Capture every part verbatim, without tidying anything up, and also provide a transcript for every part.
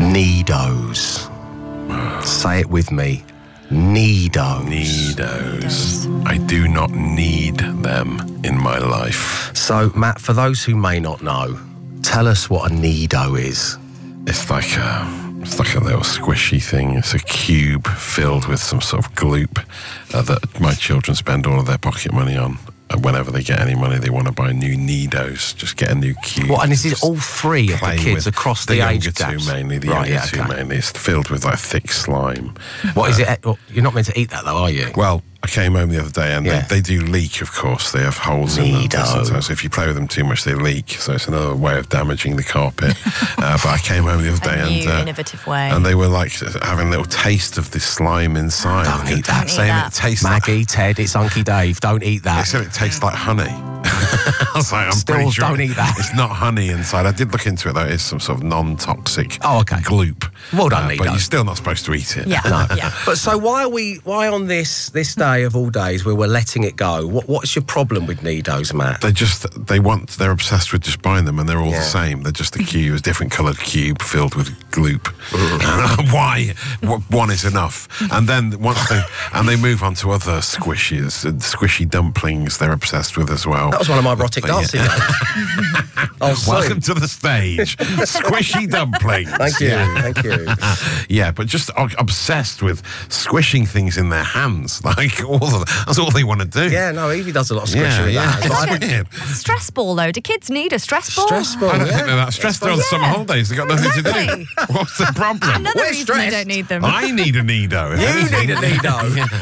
Nidos. Say it with me. Nidos. Nidos. I do not need them in my life. So, Matt, for those who may not know, tell us what a Nido is. It's like a, it's like a little squishy thing. It's a cube filled with some sort of gloop uh, that my children spend all of their pocket money on. And whenever they get any money, they want to buy new Nidos. Just get a new cube. What, and is it all three of the kids with across the, the age younger gaps? two mainly, the right, younger yeah, two okay. mainly. It's filled with like thick slime. What uh, is it? Well, you're not meant to eat that though, are you? Well, I came home the other day and Yeah. they, they do leak, of course. They have holes in them. Nido. Sometimes if you play with them too much, they leak. So it's another way of damaging the carpet. uh, but I came home the other day A new and uh, innovative way. and they were like having a little taste of this slime inside. Don't eat that. Don't eat Saying that. it tastes Maggie, like, Ted, it's Unky Dave. Don't eat they that. said it tastes like honey. I was like, I'm Still pretty sure don't eat that. It's not honey inside. I did look into it though. It's some sort of non-toxic Oh, okay. gloop. Well done, Uh, Nido. but you're still not supposed to eat it. Yeah, No. yeah. But so why are we? Why on this this day of all days where we're letting it go? What What's your problem with Nidos, Matt? They just, they want, they're obsessed with just buying them and they're all Yeah. the same. They're just a cube, a different coloured cube filled with gloop. Why? W- One is enough. And then once they, and they move on to other squishies, and squishy dumplings they're obsessed with as well. That was one of my erotic But, yeah. dancing names. Oh, sorry. Welcome to the stage, Squishy Dumplings. Thank you, Yeah. thank you. Yeah, but just o- obsessed with squishing things in their hands. Like, all of, that's all they want to do. Yeah, no, Evie does a lot of squishing yeah, with yeah. that. But I- Yeah. Stress ball, though. Do kids need a stress ball? Stressful. I don't yeah. think they're that stressed. They're on Yeah. summer holidays. They've got nothing to Exactly. do. What's the problem? Another We're reason they stressed. don't need them. I need a Nido. if You anything. need a Nido.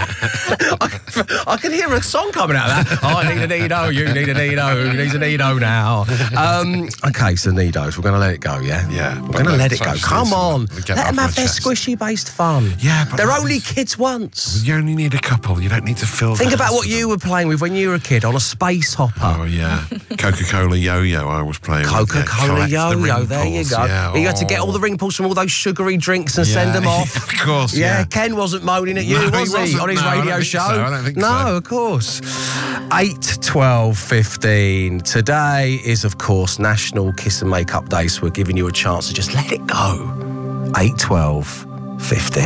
I, I can hear a song coming out of that. Oh, I need a Nido. You need a Nido. Who needs a Nido now? Um, okay, so Nidos. We're going to let it go, yeah? Yeah, We're but going to let- let it so go. just Come listen, on. get Let it them off have my their chest. squishy-based fun. Yeah, but They're like- only kids once. You only need a couple. You don't need to fill. Think the about house what with you them. were playing with when you were a kid on a space hopper. Oh yeah, Coca-Cola Yo-Yo. I was playing. with, yeah, Coca-Cola collect the Yo-Yo, ring there you pulls, go. Yeah. You had to get Oh. all the ring pulls from all those sugary drinks and send Yeah. them off. Of course, Yeah, yeah. Ken wasn't moaning at you, No, he was he, wasn't. on his No, I don't radio think show? so. I don't think no, so. of course. eight, twelve, fifteen. Today is, of course, National Kiss and Make Up Day, so we're giving you a chance to just let it go. eight, twelve, fifteen.